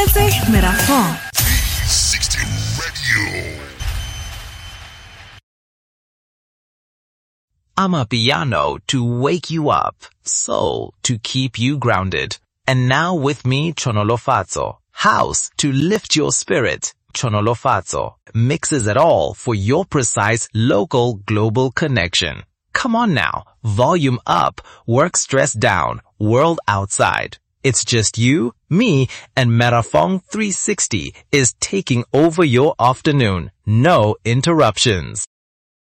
Frequency Merafon. 360 Radio. Amapiano to wake you up, soul to keep you grounded. And now with me, Chonolofatso, house to lift your spirit. Chonolofatso mixes it all for your precise local global connection. Come on now, volume up, work stress down, world outside. It's just you, me, and Merafong 360 is taking over your afternoon. No interruptions.